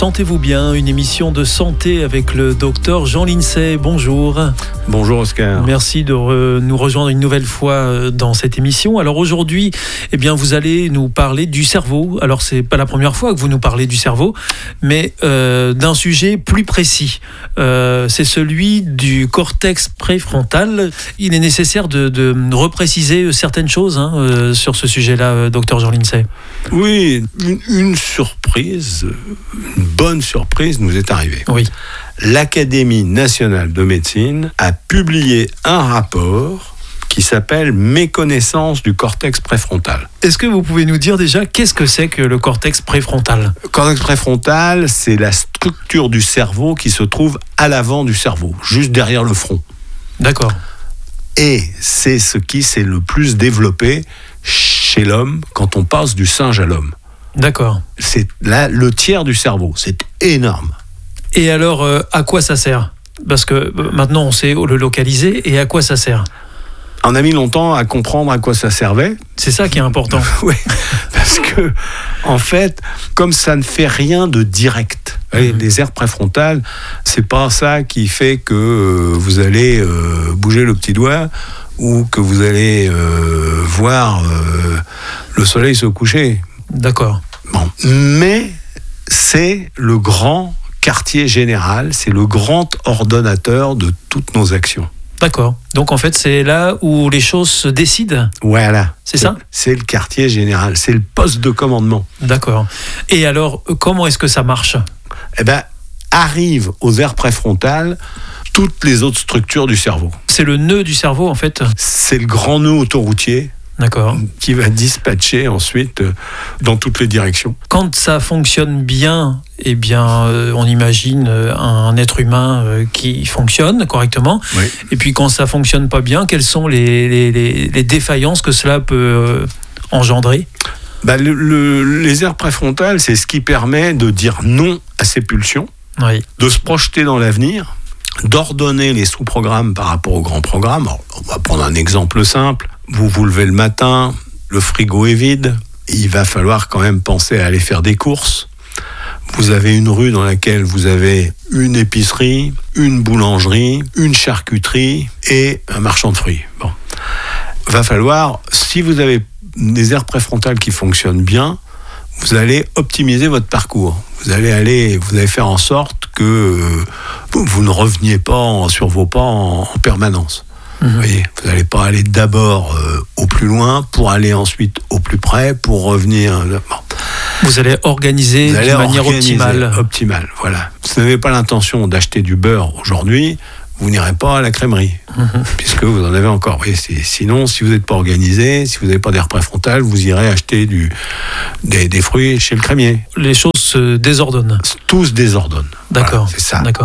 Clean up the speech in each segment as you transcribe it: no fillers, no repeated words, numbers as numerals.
Sentez-vous bien, une émission de santé avec le docteur Jean Lincey. Bonjour. Bonjour Oscar. Merci de nous rejoindre une nouvelle fois dans cette émission. Alors aujourd'hui, vous allez nous parler du cerveau. Alors c'est pas la première fois que vous nous parlez du cerveau, mais d'un sujet plus précis. C'est celui du cortex préfrontal. Il est nécessaire de repréciser certaines choses sur ce sujet-là, docteur Jean Lincey. Oui, une surprise, une bonne surprise nous est arrivée. Oui. L'Académie nationale de médecine a publié un rapport qui s'appelle « Méconnaissance du cortex préfrontal ». Est-ce que vous pouvez nous dire déjà qu'est-ce que c'est que le cortex préfrontal ? Le cortex préfrontal, c'est la structure du cerveau qui se trouve à l'avant du cerveau, juste derrière le front. D'accord. Et c'est ce qui s'est le plus développé chez l'homme quand on passe du singe à l'homme. D'accord. C'est là le tiers du cerveau, c'est énorme. Et alors, à quoi ça sert ? Parce que maintenant, on sait le localiser, et à quoi ça sert ? On a mis longtemps à comprendre à quoi ça servait. C'est ça qui est important. Oui, parce que, en fait, comme ça ne fait rien de direct, les aires préfrontales, c'est pas ça qui fait que vous allez bouger le petit doigt ou que vous allez voir le soleil se coucher. D'accord. Bon. Mais c'est le grand quartier général, c'est le grand ordonnateur de toutes nos actions. D'accord. Donc en fait, c'est là où les choses se décident. Voilà. C'est ça ? C'est le quartier général, c'est le poste de commandement. D'accord. Et alors, comment est-ce que ça marche ? Arrivent aux aires préfrontales toutes les autres structures du cerveau. C'est le nœud du cerveau, en fait ? C'est le grand nœud autoroutier. D'accord. Qui va dispatcher ensuite dans toutes les directions. Quand ça fonctionne bien, on imagine un être humain qui fonctionne correctement. Oui. Et puis quand ça fonctionne pas bien, quelles sont les défaillances que cela peut engendrer ? Les aires préfrontales, c'est ce qui permet de dire non à ses pulsions, oui. De se projeter dans l'avenir, d'ordonner les sous-programmes par rapport au grand programme. Alors, on va prendre un exemple simple. Vous vous levez le matin, le frigo est vide, il va falloir quand même penser à aller faire des courses. Vous avez une rue dans laquelle vous avez une épicerie, une boulangerie, une charcuterie et un marchand de fruits. Bon. Va falloir, si vous avez des aires préfrontales qui fonctionnent bien, vous allez optimiser votre parcours. Vous allez faire en sorte que vous ne reveniez pas sur vos pas en permanence. Vous voyez, vous n'allez pas aller d'abord au plus loin pour aller ensuite au plus près pour revenir. Bon. Vous allez organiser de manière optimale. Voilà. Si vous n'avez pas l'intention d'acheter du beurre aujourd'hui, vous n'irez pas à la crèmerie, puisque vous en avez encore. Oui, sinon, si vous n'êtes pas organisé, si vous n'avez pas d'air préfrontal, vous irez acheter des fruits chez le crémier. Les choses se désordonnent. Tout se désordonne. D'accord. Voilà, c'est ça. D'accord.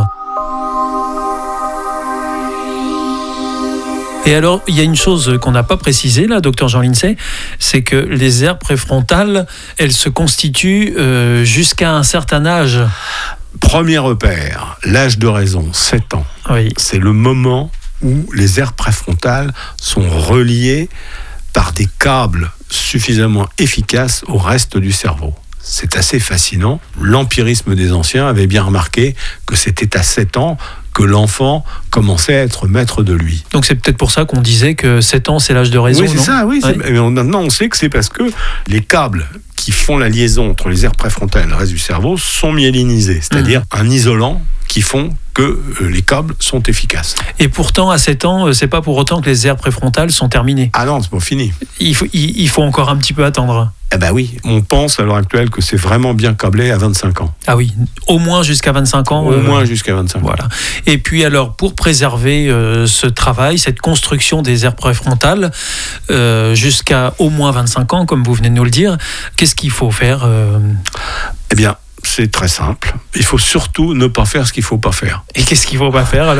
Et alors, il y a une chose qu'on n'a pas précisée, là, docteur Jean Lincey, c'est que les aires préfrontales, elles se constituent jusqu'à un certain âge. Premier repère, l'âge de raison, 7 ans. Oui. C'est le moment où les aires préfrontales sont reliées par des câbles suffisamment efficaces au reste du cerveau. C'est assez fascinant. L'empirisme des anciens avait bien remarqué que c'était à 7 ans que l'enfant commençait à être maître de lui. Donc c'est peut-être pour ça qu'on disait que 7 ans, c'est l'âge de raison, oui, c'est non ? ça, oui. Ouais. Mais maintenant, on sait que c'est parce que les câbles qui font la liaison entre les aires préfrontales et le reste du cerveau sont myélinisés, c'est-à-dire un isolant qui font que les câbles sont efficaces. Et pourtant, à 7 ans, c'est pas pour autant que les aires préfrontales sont terminées. Ah non, c'est pas fini. Il faut encore un petit peu attendre. Eh ben oui, on pense à l'heure actuelle que c'est vraiment bien câblé à 25 ans. Ah oui, au moins jusqu'à 25 ans. Au moins jusqu'à 25 ans. Voilà. Et puis alors, pour préserver ce travail, cette construction des aires préfrontales, jusqu'à au moins 25 ans, comme vous venez de nous le dire, qu'est-ce qu'il faut faire Eh bien, c'est très simple. Il faut surtout ne pas faire ce qu'il ne faut pas faire. Et qu'est-ce qu'il ne faut pas faire alors ?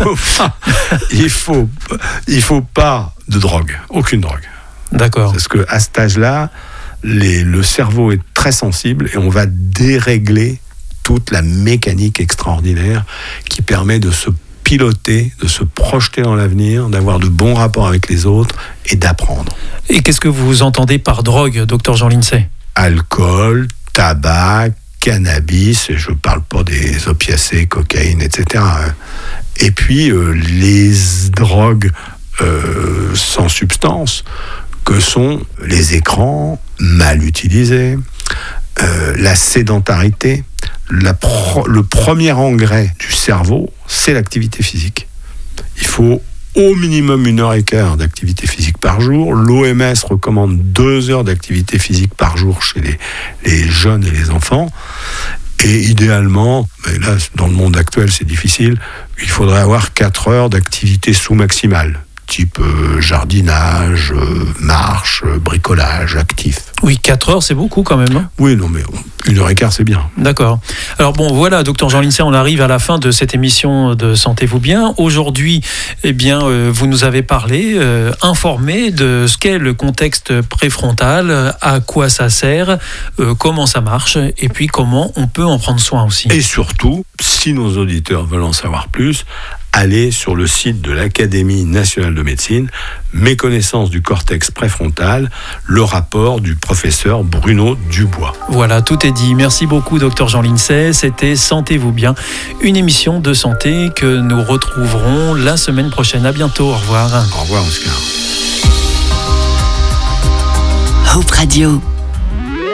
Il faut pas de drogue, aucune drogue. D'accord. Parce qu'à cet âge-là, le cerveau est très sensible et on va dérégler toute la mécanique extraordinaire qui permet de se piloter, de se projeter dans l'avenir, d'avoir de bons rapports avec les autres et d'apprendre. Et qu'est-ce que vous entendez par drogue, docteur Jean Lincey ? Alcool, tabac, cannabis, et je ne parle pas des opiacés, cocaïne, etc. Et puis les drogues sans substance, que sont les écrans mal utilisés, la sédentarité. Le premier engrais du cerveau, c'est l'activité physique. Il faut au minimum 1h15 d'activité physique par jour. L'OMS recommande 2 heures d'activité physique par jour chez les jeunes et les enfants. Et idéalement, mais là, dans le monde actuel, c'est difficile, il faudrait avoir 4 heures d'activité sous-maximale, type jardinage, marche, bricolage, actif. Oui, 4 heures, c'est beaucoup quand même. Hein. Oui, non, mais 1h15, c'est bien. D'accord. Alors bon, voilà, docteur Jean Lincey, on arrive à la fin de cette émission de Sentez-vous bien. Aujourd'hui, eh bien, vous nous avez parlé, informé de ce qu'est le contexte préfrontal, à quoi ça sert, comment ça marche, et puis comment on peut en prendre soin aussi. Et surtout, si nos auditeurs veulent en savoir plus, allez sur le site de l'Académie nationale de médecine, Méconnaissance du cortex préfrontal, le rapport du professeur Bruno Dubois. Voilà, tout est dit. Merci beaucoup, docteur Jean Lincey. C'était Sentez-vous bien, une émission de santé que nous retrouverons la semaine prochaine. À bientôt, au revoir. Au revoir, Oscar. Hope Radio.